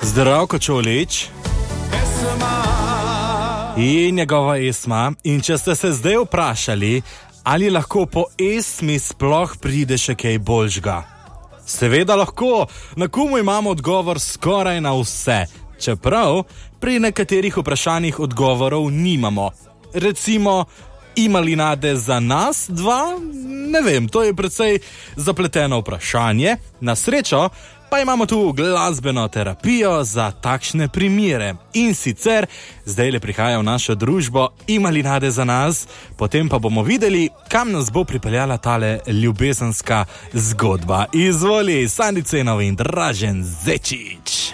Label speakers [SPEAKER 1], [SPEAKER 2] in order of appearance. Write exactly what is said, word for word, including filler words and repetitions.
[SPEAKER 1] Zdravko Čolić in njegova Esma. In če ste se zdaj vprašali, ali lahko po Esmi sploh pride še kaj boljšega? Seveda lahko, na komu imamo odgovor skoraj na vse, čeprav pri nekaterih vprašanjih odgovorov nimamo. Recimo, imali nade za nas dva? Ne vem, to je precej zapleteno vprašanje. Na srečo pa imamo tu glasbeno terapijo za takšne primere. In sicer, zdaj le prihaja v našo družbo Imali nade za nas, potem pa bomo videli, kam nas bo pripeljala tale ljubezenska zgodba. Izvoli, Sandi Cenov in Dražen Zečić.